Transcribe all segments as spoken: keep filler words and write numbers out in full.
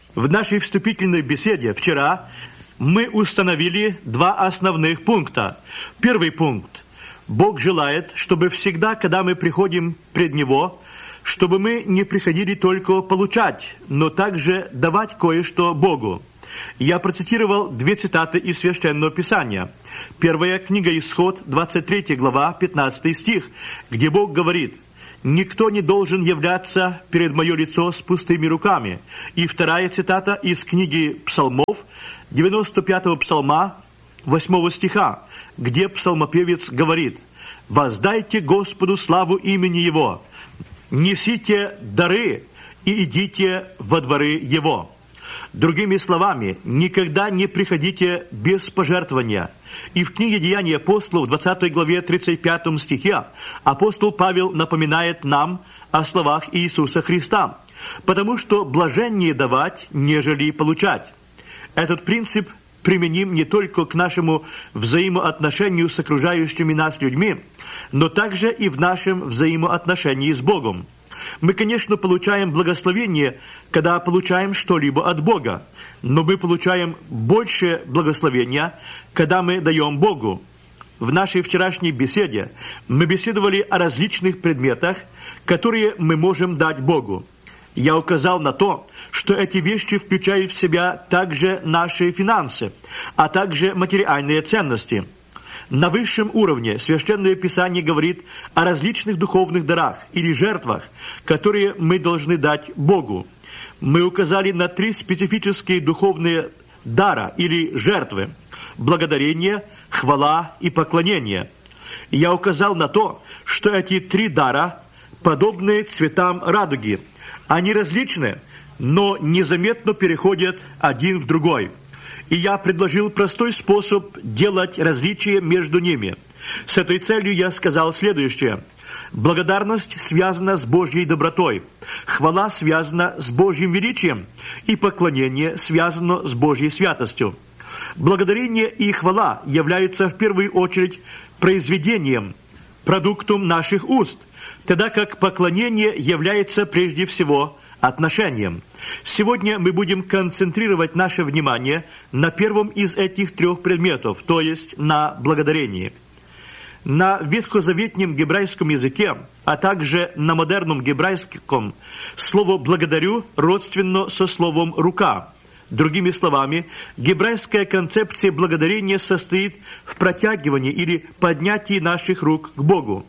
В нашей вступительной беседе вчера мы установили два основных пункта. Первый пункт. Бог желает, чтобы всегда, когда мы приходим пред Него, чтобы мы не приходили только получать, но также давать кое-что Богу. Я процитировал две цитаты из Священного Писания. Первая книга Исход, двадцать третья глава, пятнадцатый стих, где Бог говорит: «Никто не должен являться перед мое лицо с пустыми руками». И вторая цитата из книги Псалмов, девяносто пятого псалма, восьмого стиха, где псалмопевец говорит: «Воздайте Господу славу имени Его, несите дары и идите во дворы Его». Другими словами, никогда не приходите без пожертвования. И в книге «Деяния апостолов» в двадцатой главе тридцать пятом стихе апостол Павел напоминает нам о словах Иисуса Христа, потому что блаженнее давать, нежели получать. Этот принцип применим не только к нашему взаимоотношению с окружающими нас людьми, но также и в нашем взаимоотношении с Богом. Мы, конечно, получаем благословение, когда получаем что-либо от Бога, но мы получаем больше благословения, когда мы даем Богу. В нашей вчерашней беседе мы беседовали о различных предметах, которые мы можем дать Богу. Я указал на то, что эти вещи включают в себя также наши финансы, а также материальные ценности. На высшем уровне Священное Писание говорит о различных духовных дарах или жертвах, которые мы должны дать Богу. Мы указали на три специфические духовные дара или жертвы: благодарение, хвала и поклонение. Я указал на то, что эти три дара подобны цветам радуги. Они различны, но незаметно переходят один в другой. И я предложил простой способ делать различия между ними. С этой целью я сказал следующее. Благодарность связана с Божьей добротой, хвала связана с Божьим величием, и поклонение связано с Божьей святостью. Благодарение и хвала являются в первую очередь произведением, продуктом наших уст, тогда как поклонение является прежде всего отношением. Сегодня мы будем концентрировать наше внимание на первом из этих трех предметов, то есть на благодарении. На ветхозаветнем гебрейском языке, а также на модерном гебрейском, слово «благодарю» родственно со словом «рука». Другими словами, гебрейская концепция благодарения состоит в протягивании или поднятии наших рук к Богу.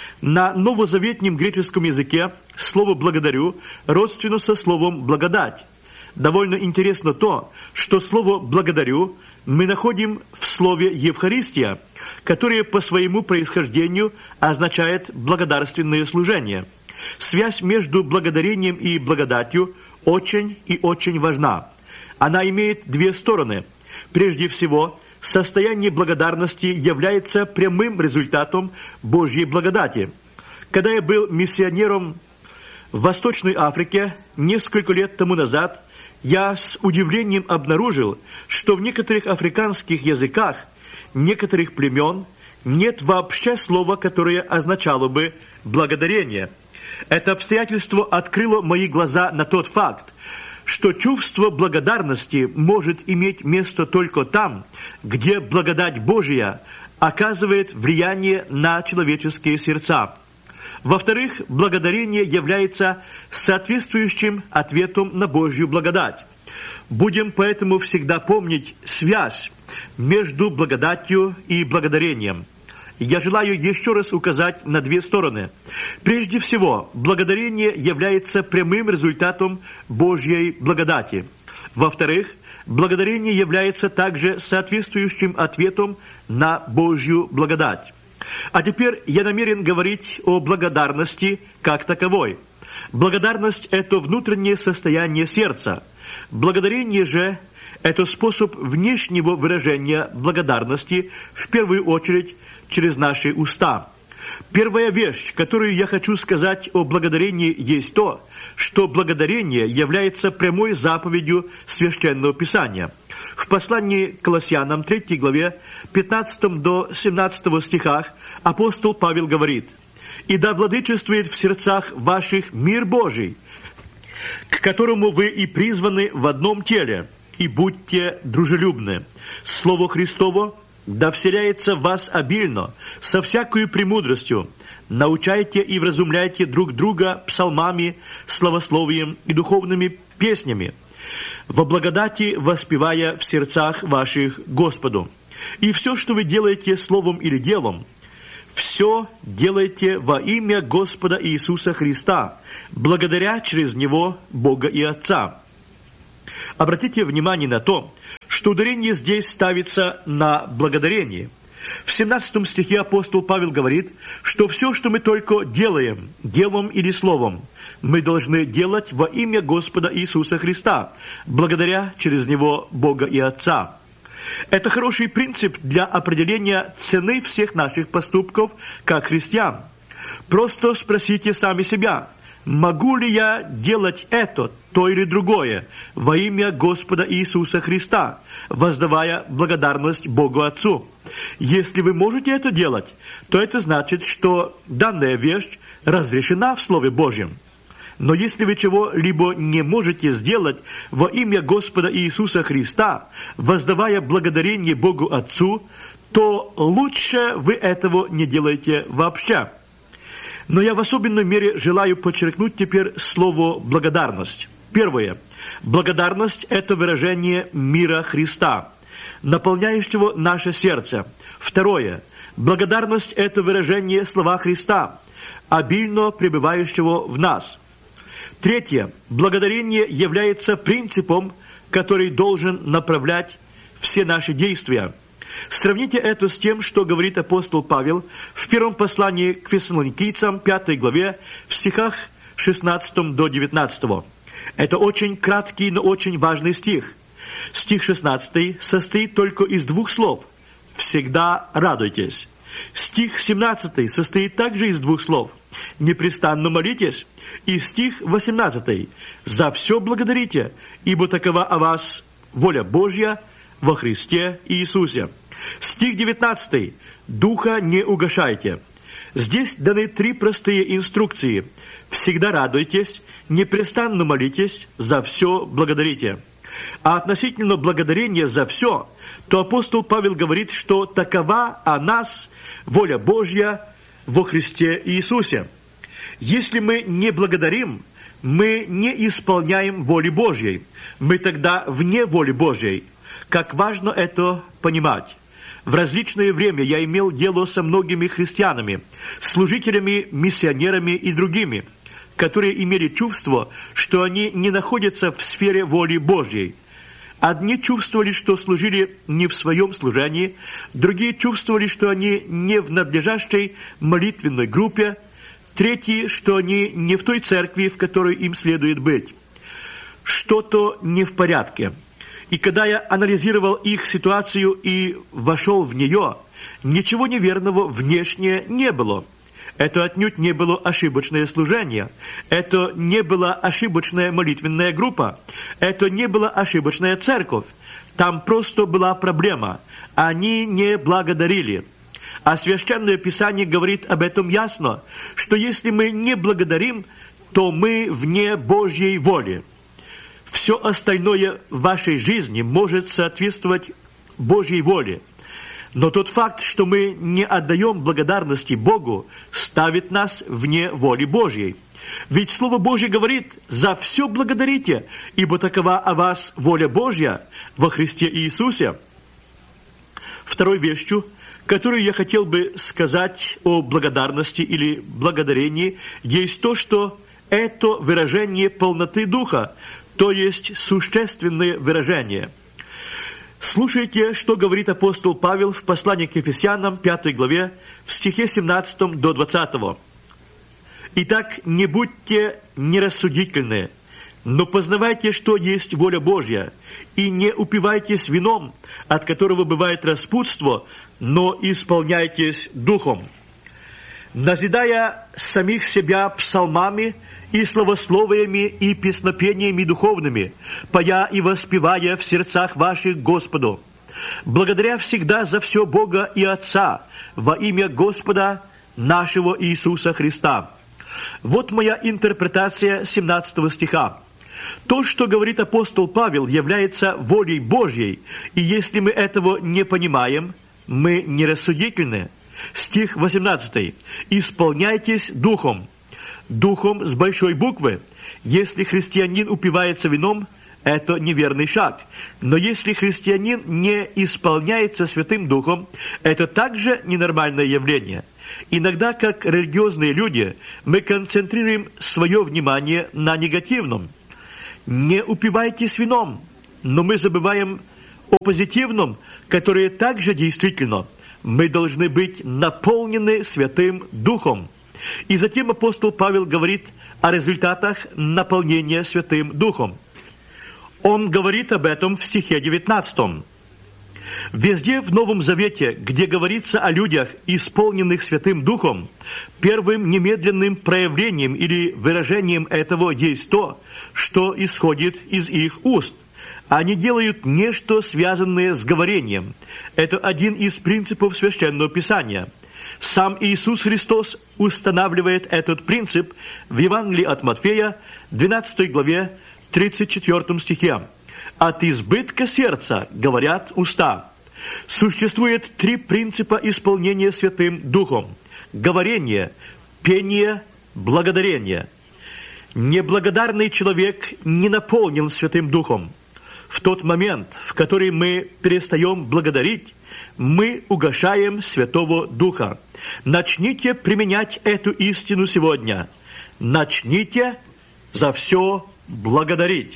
На новозаветнем греческом языке слово «благодарю» родственно со словом «благодать». Довольно интересно то, что слово «благодарю» мы находим в слове «Евхаристия», которое по своему происхождению означает «благодарственное служение». Связь между благодарением и благодатью очень и очень важна. Она имеет две стороны. Прежде всего, состояние благодарности является прямым результатом Божьей благодати. Когда я был миссионером в Восточной Африке несколько лет тому назад, я с удивлением обнаружил, что в некоторых африканских языках некоторых племен нет вообще слова, которое означало бы «благодарение». Это обстоятельство открыло мои глаза на тот факт, что чувство благодарности может иметь место только там, где благодать Божия оказывает влияние на человеческие сердца. Во-вторых, благодарение является соответствующим ответом на Божью благодать. Будем поэтому всегда помнить связь между благодатью и благодарением. Я желаю еще раз указать на две стороны. Прежде всего, благодарение является прямым результатом Божьей благодати. Во-вторых, благодарение является также соответствующим ответом на Божью благодать. А теперь я намерен говорить о благодарности как таковой. Благодарность – это внутреннее состояние сердца. Благодарение же – это способ внешнего выражения благодарности, в первую очередь, через наши уста. Первая вещь, которую я хочу сказать о благодарении, есть то, что благодарение является прямой заповедью Священного Писания. В послании к Колоссянам, третьей главе, пятнадцатого до семнадцатого стихах, апостол Павел говорит: «И да владычествует в сердцах ваших мир Божий, к которому вы и призваны в одном теле, и будьте дружелюбны. Слово Христово да вселяется в вас обильно, со всякою премудростью. Научайте и вразумляйте друг друга псалмами, славословием и духовными песнями, во благодати воспевая в сердцах ваших Господу. И все, что вы делаете словом или делом, все делайте во имя Господа Иисуса Христа, благодаря через Него Бога и Отца. Обратите внимание на то, что ударение здесь ставится на благодарение. В семнадцатом стихе апостол Павел говорит, что все, что мы только делаем, делом или словом, мы должны делать во имя Господа Иисуса Христа, благодаря через Него Бога и Отца. Это хороший принцип для определения цены всех наших поступков как христиан. Просто спросите сами себя, могу ли я делать это, то или другое, во имя Господа Иисуса Христа, воздавая благодарность Богу Отцу. Если вы можете это делать, то это значит, что данная вещь разрешена в Слове Божьем. Но если вы чего-либо не можете сделать во имя Господа Иисуса Христа, воздавая благодарение Богу Отцу, то лучше вы этого не делаете вообще. Но я в особенной мере желаю подчеркнуть теперь слово «благодарность». Первое. Благодарность – это выражение мира Христа, наполняющего наше сердце. Второе. Благодарность – это выражение слова Христа, обильно пребывающего в нас. Третье. Благодарение является принципом, который должен направлять все наши действия. Сравните это с тем, что говорит апостол Павел в первом послании к Фессалоникийцам, пятой главе, в стихах шестнадцатом до девятнадцатого. Это очень краткий, но очень важный стих. Стих шестнадцатый состоит только из двух слов «всегда радуйтесь». Стих семнадцатый состоит также из двух слов «непрестанно молитесь». И стих восемнадцатый «За все благодарите, ибо такова о вас воля Божья во Христе Иисусе». Стих девятнадцатый «Духа не угашайте». Здесь даны три простые инструкции. «Всегда радуйтесь», «Непрестанно молитесь», «За все благодарите». А относительно благодарения за все, то апостол Павел говорит, что такова о нас воля Божья во Христе Иисусе. Если мы не благодарим, мы не исполняем воли Божьей. Мы тогда вне воли Божьей. Как важно это понимать. В различное время я имел дело со многими христианами, служителями, миссионерами и другими, которые имели чувство, что они не находятся в сфере воли Божьей. Одни чувствовали, что служили не в своем служении, другие чувствовали, что они не в надлежащей молитвенной группе, третьи, что они не в той церкви, в которой им следует быть. Что-то не в порядке. И когда я анализировал их ситуацию и вошел в нее, ничего неверного внешне не было. Это отнюдь не было ошибочное служение. Это не была ошибочная молитвенная группа. Это не была ошибочная церковь. Там просто была проблема. Они не благодарили. А Священное Писание говорит об этом ясно, что если мы не благодарим, то мы вне Божьей воли. Все остальное в вашей жизни может соответствовать Божьей воле. Но тот факт, что мы не отдаем благодарности Богу, ставит нас вне воли Божьей. Ведь Слово Божье говорит: «За все благодарите, ибо такова о вас воля Божья во Христе Иисусе». Второй вещью, которую я хотел бы сказать о благодарности или благодарении, есть то, что это выражение полноты Духа, то есть существенное выражение. Слушайте, что говорит апостол Павел в послании к Ефесянам, пятой главе, в стихе семнадцатом до двадцатого. «Итак, не будьте нерассудительны, но познавайте, что есть воля Божья, и не упивайтесь вином, от которого бывает распутство, но исполняйтесь духом, назидая самих себя псалмами и славословиями и песнопениями духовными, поя и воспевая в сердцах ваших Господу, благодаря всегда за все Бога и Отца во имя Господа нашего Иисуса Христа». Вот моя интерпретация семнадцатого стиха. То, что говорит апостол Павел, является волей Божьей, и если мы этого не понимаем, мы нерассудительны. Стих восемнадцатый. «Исполняйтесь духом». Духом с большой буквы. Если христианин упивается вином, это неверный шаг. Но если христианин не исполняется Святым Духом, это также ненормальное явление. Иногда, как религиозные люди, мы концентрируем свое внимание на негативном. Не упивайтесь вином, но мы забываем о позитивном, которое также действительно. Мы должны быть наполнены Святым Духом. И затем апостол Павел говорит о результатах наполнения Святым Духом. Он говорит об этом в стихе девятнадцатом. Везде в Новом Завете, где говорится о людях, исполненных Святым Духом, первым немедленным проявлением или выражением этого есть то, что исходит из их уст. Они делают нечто, связанное с говорением. Это один из принципов Священного Писания. Сам Иисус Христос устанавливает этот принцип в Евангелии от Матфея, двенадцатой главе, тридцать четвёртом стихе. «От избытка сердца говорят уста». Существует три принципа исполнения Святым Духом: говорение, пение, благодарение. Неблагодарный человек не наполнен Святым Духом. В тот момент, в который мы перестаем благодарить, мы угашаем Святого Духа. Начните применять эту истину сегодня. Начните за все благодарить.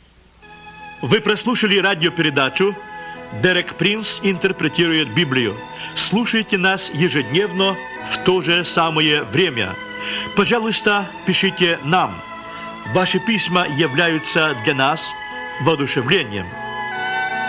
Вы прослушали радиопередачу «Дерек Принц интерпретирует Библию». Слушайте нас ежедневно в то же самое время. Пожалуйста, пишите нам. Ваши письма являются для нас воодушевлением.